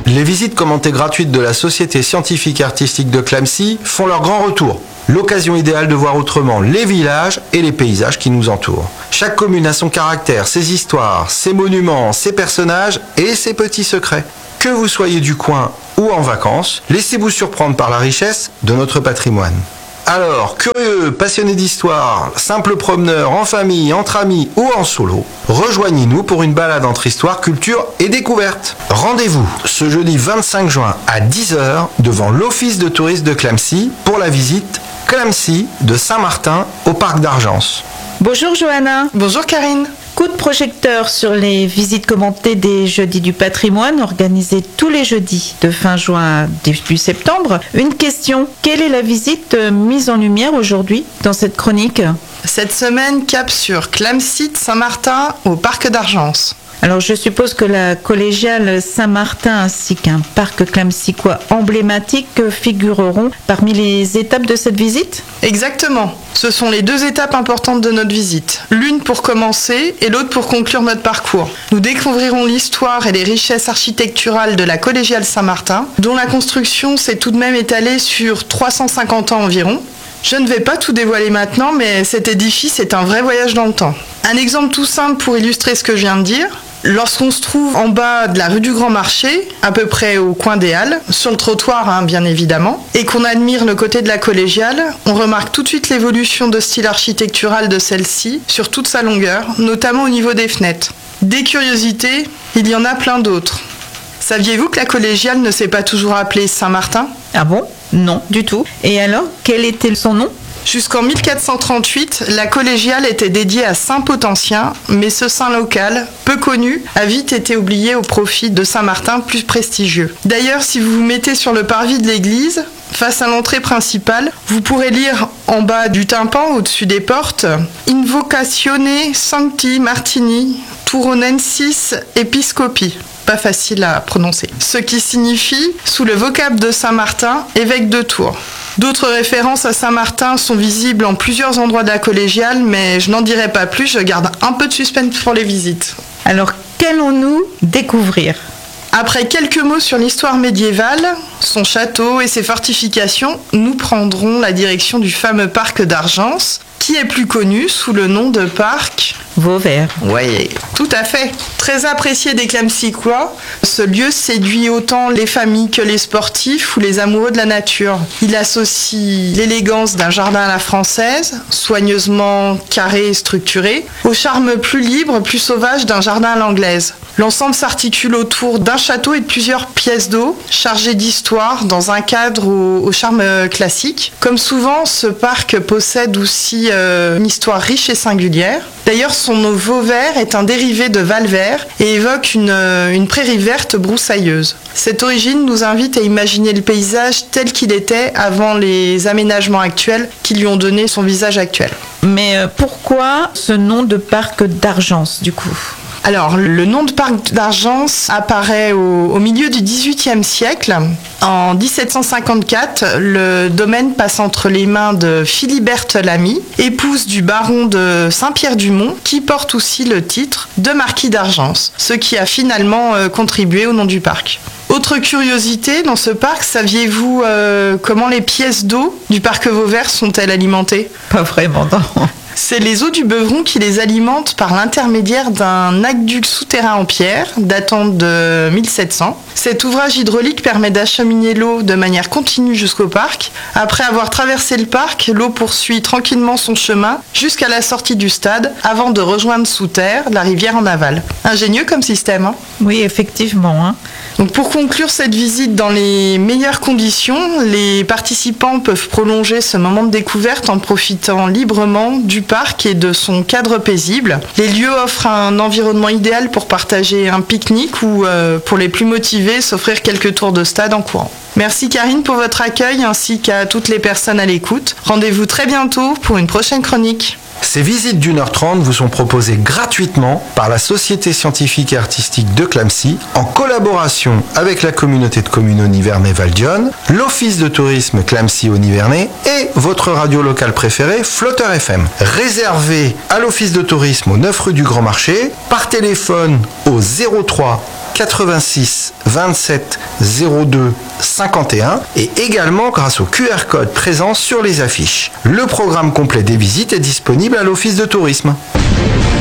Les visites commentées gratuites de la Société scientifique et artistique de Clamecy font leur grand retour. L'occasion idéale de voir autrement les villages et les paysages qui nous entourent. Chaque commune a son caractère, ses histoires, ses monuments, ses personnages et ses petits secrets. Que vous soyez du coin ou en vacances, laissez-vous surprendre par la richesse de notre patrimoine. Alors, curieux, passionnés d'histoire, simples promeneurs, en famille, entre amis ou en solo, rejoignez-nous pour une balade entre histoire, culture et découverte. Rendez-vous ce jeudi 25 juin à 10h devant l'Office de tourisme de Clamecy pour la visite Clamecy de Saint-Martin au parc d'Argence. Bonjour Johanna. Bonjour Karine. Coup de projecteur sur les visites commentées des Jeudis du patrimoine organisées tous les jeudis de fin juin à début septembre. Une question, quelle est la visite mise en lumière aujourd'hui dans cette chronique ? Cette semaine, cap sur Clamecy de Saint-Martin au parc d'Argence. Alors je suppose que la collégiale Saint-Martin ainsi qu'un parc clamecycois emblématique figureront parmi les étapes de cette visite ? Exactement. Ce sont les deux étapes importantes de notre visite. L'une pour commencer et l'autre pour conclure notre parcours. Nous découvrirons l'histoire et les richesses architecturales de la collégiale Saint-Martin, dont la construction s'est tout de même étalée sur 350 ans environ. Je ne vais pas tout dévoiler maintenant, mais cet édifice est un vrai voyage dans le temps. Un exemple tout simple pour illustrer ce que je viens de dire. Lorsqu'on se trouve en bas de la rue du Grand Marché, à peu près au coin des Halles, sur le trottoir bien évidemment, et qu'on admire le côté de la collégiale, on remarque tout de suite l'évolution de style architectural de celle-ci sur toute sa longueur, notamment au niveau des fenêtres. Des curiosités, il y en a plein d'autres. Saviez-vous que la collégiale ne s'est pas toujours appelée Saint-Martin ? Ah bon ? Non, du tout. Et alors, quel était son nom ? Jusqu'en 1438, la collégiale était dédiée à Saint-Potentien, mais ce saint local, peu connu, a vite été oublié au profit de Saint-Martin, plus prestigieux. D'ailleurs, si vous vous mettez sur le parvis de l'église, face à l'entrée principale, vous pourrez lire en bas du tympan, au-dessus des portes, « Invocatione Sancti Martini Turonensis Episcopi ». Pas facile à prononcer. Ce qui signifie, sous le vocable de Saint-Martin, évêque de Tours. D'autres références à Saint-Martin sont visibles en plusieurs endroits de la collégiale, mais je n'en dirai pas plus, je garde un peu de suspense pour les visites. Alors, qu'allons-nous découvrir ? Après quelques mots sur l'histoire médiévale, son château et ses fortifications, nous prendrons la direction du fameux parc d'Argence, qui est plus connu sous le nom de parc Vauvert. Oui, tout à fait. Très apprécié des Clamecycois, ce lieu séduit autant les familles que les sportifs ou les amoureux de la nature. Il associe l'élégance d'un jardin à la française, soigneusement carré et structuré, au charme plus libre, plus sauvage d'un jardin à l'anglaise. L'ensemble s'articule autour d'un château et de plusieurs pièces d'eau, chargées d'histoire dans un cadre au charme classique. Comme souvent, ce parc possède aussi une histoire riche et singulière. D'ailleurs, son nom Vauvert est un dérivé de Valvert et évoque une prairie verte broussailleuse. Cette origine nous invite à imaginer le paysage tel qu'il était avant les aménagements actuels qui lui ont donné son visage actuel. Mais pourquoi ce nom de parc d'Argence, du coup ? Alors, le nom de parc d'Argence apparaît au milieu du XVIIIe siècle. En 1754, le domaine passe entre les mains de Philiberte Lamy, épouse du baron de Saint-Pierre-du-Mont, qui porte aussi le titre de marquis d'Argence, ce qui a finalement contribué au nom du parc. Autre curiosité, dans ce parc, saviez-vous comment les pièces d'eau du parc Vauvert sont-elles alimentées ? Pas vraiment, non. C'est les eaux du Beuvron qui les alimentent par l'intermédiaire d'un aqueduc souterrain en pierre datant de 1700. Cet ouvrage hydraulique permet d'acheminer l'eau de manière continue jusqu'au parc. Après avoir traversé le parc, l'eau poursuit tranquillement son chemin jusqu'à la sortie du stade avant de rejoindre sous terre la rivière en aval. Ingénieux comme système, hein ? Oui, effectivement. Donc pour conclure cette visite dans les meilleures conditions, les participants peuvent prolonger ce moment de découverte en profitant librement du parc et de son cadre paisible. Les lieux offrent un environnement idéal pour partager un pique-nique ou pour les plus motivés, s'offrir quelques tours de stade en courant. Merci Karine pour votre accueil ainsi qu'à toutes les personnes à l'écoute. Rendez-vous très bientôt pour une prochaine chronique. Ces visites d'1h30 vous sont proposées gratuitement par la Société scientifique et artistique de Clamecy en collaboration avec la communauté de communes Aunis-Vernay-Val d'Yonne, l'Office de tourisme Clamecy-Aunis-Vernay et votre radio locale préférée Flotteur FM. Réservé à l'Office de tourisme au 9 rue du Grand Marché, par téléphone au 03 86 27 02 51 et également grâce au QR code présent sur les affiches. Le programme complet des visites est disponible à l'Office de tourisme.